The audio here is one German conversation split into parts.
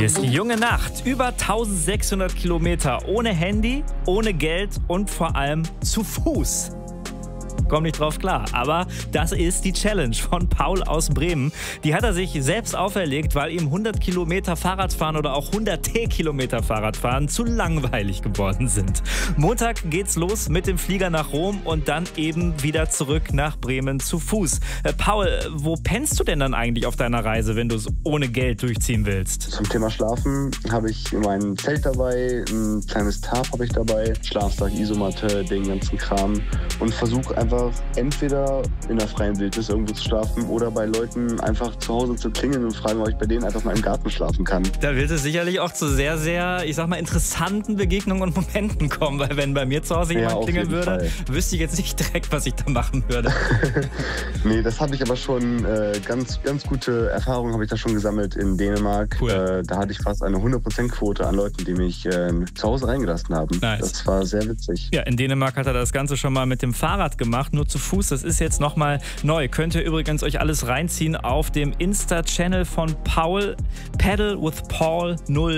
Hier ist die junge Nacht. Über 1600 Kilometer ohne Handy, ohne Geld und vor allem zu Fuß. Komm nicht drauf klar, aber das ist die Challenge von Paul aus Bremen. Die hat er sich selbst auferlegt, weil ihm 100 Kilometer Fahrradfahren oder auch 100 Kilometer Fahrradfahren zu langweilig geworden sind. Montag geht's los mit dem Flieger nach Rom und dann eben wieder zurück nach Bremen zu Fuß. Paul, wo pennst du denn dann eigentlich auf deiner Reise, wenn du es ohne Geld durchziehen willst? Zum Thema Schlafen habe ich mein Zelt dabei, ein kleines Tarp habe ich dabei, Schlafsack, Isomatte, den ganzen Kram und versuche einfach entweder in der freien Wildnis irgendwo zu schlafen oder bei Leuten einfach zu Hause zu klingeln und fragen, ob ich bei denen einfach mal im Garten schlafen kann. Da wird es sicherlich auch zu sehr, sehr, ich sag mal, interessanten Begegnungen und Momenten kommen, weil wenn bei mir zu Hause jemand klingeln würde, wüsste ich jetzt nicht direkt, was ich da machen würde. Nee, das habe ich aber schon, ganz gute Erfahrungen habe ich da schon gesammelt in Dänemark. Cool. Da hatte ich fast eine 100%-Quote an Leuten, die mich zu Hause reingelassen haben. Nice. Das war sehr witzig. Ja, in Dänemark hat er das Ganze schon mal mit dem Fahrrad gemacht, nur zu Fuß. Das ist jetzt nochmal neu. Könnt ihr übrigens euch alles reinziehen auf dem Insta-Channel von Paul. Pedal with Paul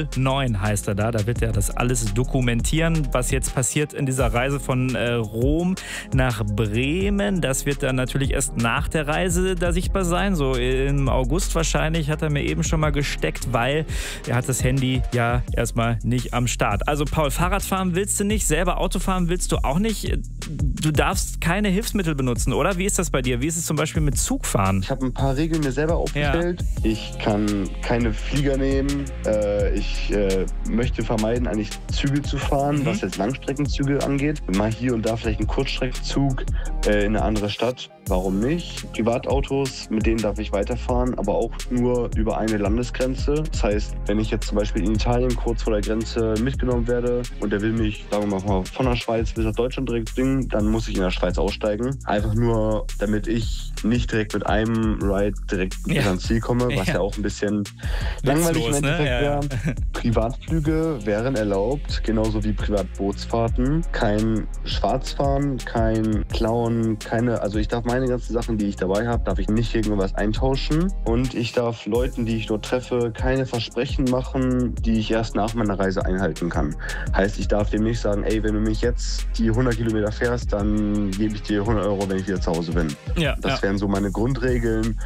09 heißt er da. Da wird er das alles dokumentieren, was jetzt passiert in dieser Reise von Rom nach Bremen. Das wird dann natürlich erst nach der Reise da sichtbar sein. So im August wahrscheinlich, hat er mir eben schon mal gesteckt, weil er hat das Handy ja erstmal nicht am Start. Also Paul, Fahrrad fahren willst du nicht, selber Auto fahren willst du auch nicht. Du darfst keine Hilfsmittel benutzen, oder? Wie ist das bei dir? Wie ist es zum Beispiel mit Zugfahren? Ich habe ein paar Regeln mir selber aufgestellt. Ja. Ich kann keine Flieger nehmen. Ich möchte vermeiden, eigentlich Züge zu fahren, was jetzt Langstreckenzüge angeht. Mal hier und da vielleicht einen Kurzstreckenzug in eine andere Stadt. Warum nicht? Privatautos, mit denen darf ich weiterfahren, aber auch nur über eine Landesgrenze. Das heißt, wenn ich jetzt zum Beispiel in Italien kurz vor der Grenze mitgenommen werde und der will mich, sagen wir mal, von der Schweiz bis nach Deutschland direkt bringen, dann muss ich in der Schweiz aussteigen. Einfach nur, damit ich nicht direkt mit einem Ride direkt ans Ziel komme, was ja auch ein bisschen langweilig im Endeffekt wäre. Privatflüge wären erlaubt, genauso wie Privatbootsfahrten. Kein Schwarzfahren, kein Klauen, also ich darf meine ganzen Sachen, die ich dabei habe, darf ich nicht gegen was eintauschen. Und ich darf Leuten, die ich dort treffe, keine Versprechen machen, die ich erst nach meiner Reise einhalten kann. Heißt, ich darf dem nicht sagen, ey, wenn du mich jetzt die 100 Kilometer fährst, dann gebe ich dir 100 Euro, wenn ich wieder zu Hause bin. Ja, das wären so meine Grundregeln.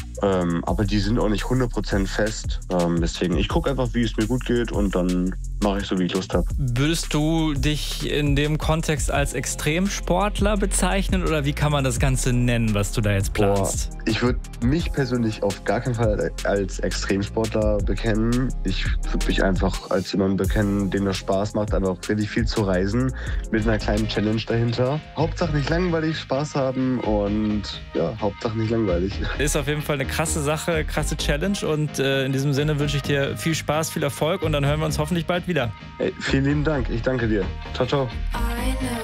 Aber die sind auch nicht 100% fest. Deswegen, ich gucke einfach, wie es mir gut geht und dann mache ich so, wie ich Lust habe. Würdest du dich in dem Kontext als Extremsportler bezeichnen oder wie kann man das Ganze nennen, was du da jetzt planst? Ich würde mich persönlich auf gar keinen Fall als Extremsportler bekennen. Ich würde mich einfach als jemand bekennen, dem das Spaß macht, einfach richtig viel zu reisen mit einer kleinen Challenge dahinter. Hauptsache nicht langweilig, Spaß haben und ja, Hauptsache nicht langweilig. Ist auf jeden Fall eine krasse Sache, krasse Challenge und in diesem Sinne wünsche ich dir viel Spaß, viel Erfolg und dann hören wir uns hoffentlich bald wieder. Hey, vielen lieben Dank, ich danke dir. Ciao, ciao.